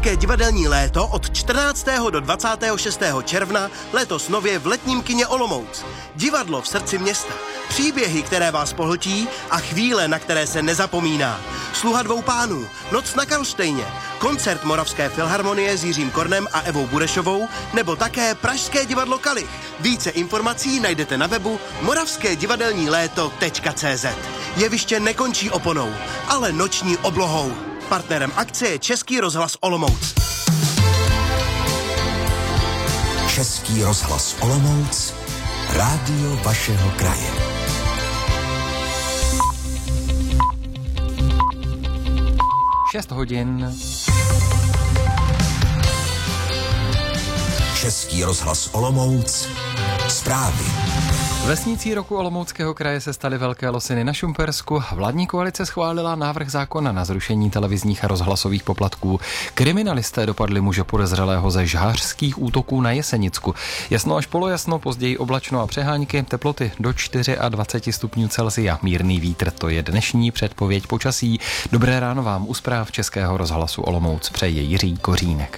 Pražské divadelní léto od 14. do 26. června letos nově v letním kině Olomouc. Divadlo v srdci města. Příběhy, které vás pohltí a chvíle, na které se nezapomíná. Sluha dvou pánů, Noc na Karlštejně, koncert Moravské filharmonie s Jiřím Kornem a Evou Burešovou, nebo také Pražské divadlo Kalich. Více informací najdete na webu moravskédivadelníléto.cz. Jeviště nekončí oponou, ale noční oblohou. Partnerem akce je Český rozhlas Olomouc. Český rozhlas Olomouc, rádio vašeho kraje. Šest hodin. Český rozhlas Olomouc, zprávy. Vesnicí roku Olomouckého kraje se staly Velké Losiny na Šumpersku. Vládní koalice schválila návrh zákona na zrušení televizních a rozhlasových poplatků. Kriminalisté dopadli muže podezřelého ze žhářských útoků na Jesenicku. Jasno až polojasno, později oblačno a přehánky, teploty do 24 stupňů Celsia. Mírný vítr, to je dnešní předpověď počasí. Dobré ráno vám u zpráv Českého rozhlasu Olomouc přeje Jiří Kořínek.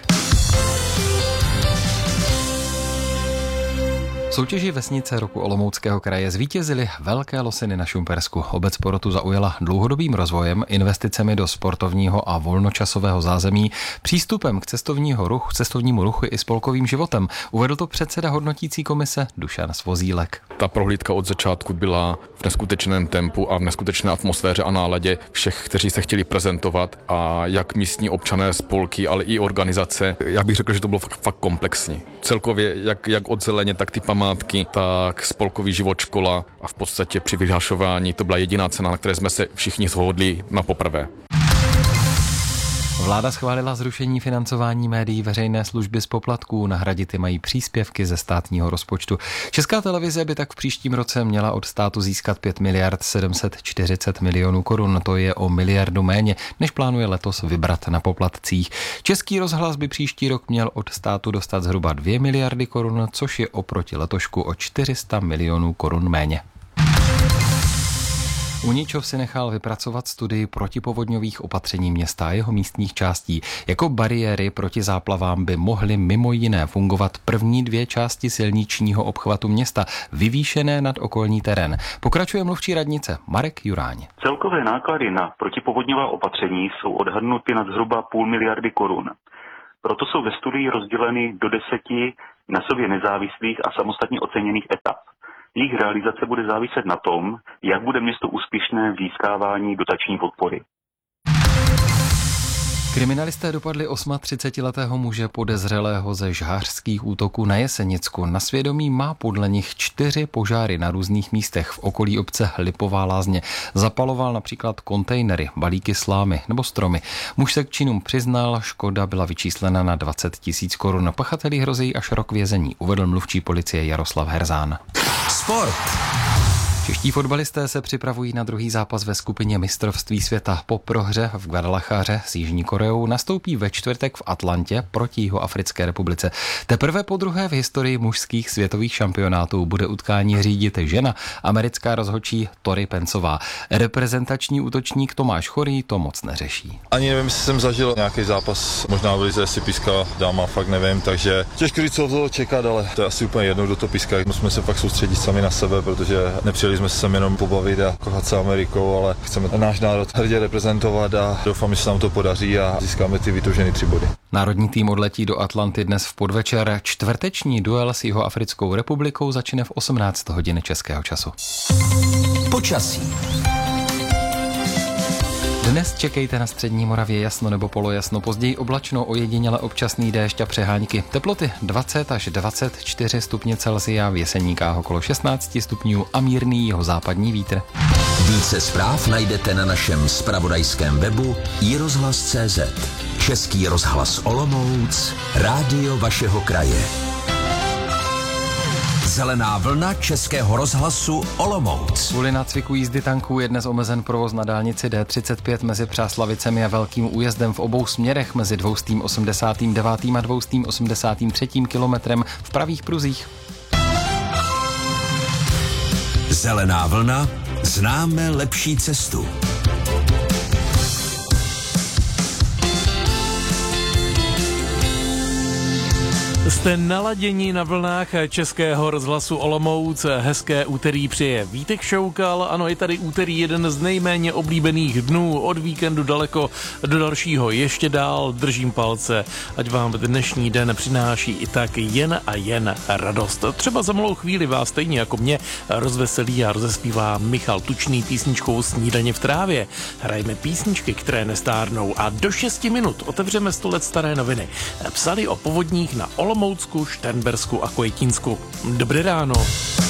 V soutěži Vesnice roku Olomouckého kraje zvítězily Velké Losiny na Šumpersku. Obec porotu zaujala dlouhodobým rozvojem, investicemi do sportovního a volnočasového zázemí, přístupem k cestovnímu ruchu i spolkovým životem. Uvedl to předseda hodnotící komise Dušan Svozílek. Ta prohlídka od začátku byla v neskutečném tempu a v neskutečné atmosféře a náladě všech, kteří se chtěli prezentovat, a jak místní občané, spolky, ale i organizace. Já bych řekl, že to bylo fakt komplexní. Celkově jak od zeleně, tak ty památky, tak spolkový život, škola a v podstatě při vyhlašování to byla jediná cena, na které jsme se všichni shodli na poprvé. Vláda schválila zrušení financování médií veřejné služby z poplatků, nahradit je mají příspěvky ze státního rozpočtu. Česká televize by tak v příštím roce měla od státu získat 5 miliard 740 milionů korun, to je o miliardu méně, než plánuje letos vybrat na poplatcích. Český rozhlas by příští rok měl od státu dostat zhruba 2 miliardy korun, což je oproti letošku o 400 milionů korun méně. Uničov si nechal vypracovat studii protipovodňových opatření města a jeho místních částí. Jako bariéry proti záplavám by mohly mimo jiné fungovat první 2 části silničního obchvatu města, vyvýšené nad okolní terén. Pokračuje mluvčí radnice Marek Juráň. Celkové náklady na protipovodňová opatření jsou odhadnuty na zhruba 0,5 miliardy korun. Proto jsou ve studii rozděleny do 10 na sobě nezávislých a samostatně oceněných etap. Jejich realizace bude záviset na tom, jak bude město úspěšné v získávání dotační podpory. Kriminalisté dopadli 38letého muže podezřelého ze žhářských útoků na Jesenicku. Na svědomí má podle nich 4 požáry na různých místech v okolí obce Lipová Lázně. Zapaloval například kontejnery, balíky slámy nebo stromy. Muž se k činům přiznal, škoda byla vyčíslena na 20 000 korun. Pachatelí hrozí až rok vězení, uvedl mluvčí policie Jaroslav Herzán. Sport. Čeští fotbalisté se připravují na druhý zápas ve skupině mistrovství světa. Po prohře v Guadalajáře s Jižní Koreou nastoupí ve čtvrtek v Atlantě proti Jihoafrické republice. Teprve po druhé v historii mužských světových šampionátů bude utkání řídit žena, americká rozhodčí Tori Pensová. Reprezentační útočník Tomáš Chorý to moc neřeší. Ani nevím, jestli jsem zažil nějaký zápas, možná v lize si píská dáma, fakt nevím, takže těžko říct, co toho čekat, ale to je asi úplně jedno, kdo to píská. Musíme se fakt soustředit sami na sebe, protože nepřijeli jsme se sem jenom pobavit a kochat se Amerikou, ale chceme náš národ hrdě reprezentovat a doufám, že se nám to podaří a získáme ty vytoužené 3 body. Národní tým odletí do Atlanty dnes v podvečer. Čtvrteční duel s Jihoafrickou republikou začne v 18 hodin českého času. Počasí. Dnes čekejte na střední Moravě jasno nebo polojasno, později oblačno, ojediněle občasný déšť a přehánky. Teploty 20 až 24 stupně Celsia, v Jeseníkách okolo 16 stupňů a mírný jihozápadní vítr. Více zpráv najdete na našem zpravodajském webu iRozhlas.cz. Český rozhlas Olomouc, rádio vašeho kraje. Zelená vlna Českého rozhlasu Olomouc. Kvůli nácviku jízdy tanků je dnes omezen provoz na dálnici D35 mezi Přáslavicemi a Velkým Újezdem v obou směrech mezi 289. a 283. kilometrem v pravých pruzích. Zelená vlna, známe lepší cestu. Jste naladěni na vlnách Českého rozhlasu Olomouc. Hezké úterý přeje Vítek Šoukal. Ano, je tady úterý, jeden z nejméně oblíbených dnů. Od víkendu daleko do dalšího. Ještě dál držím palce, ať vám dnešní den přináší i tak jen a jen radost. Třeba za malou chvíli vás stejně jako mě rozveselí a rozespívá Michal Tučný písničkou Snídaně v trávě. Hrajeme písničky, které nestárnou a do 6 minut otevřeme 100 let staré noviny. Psali o povodních na Olomoucku, Šternbersku a Květínsku. Dobré ráno.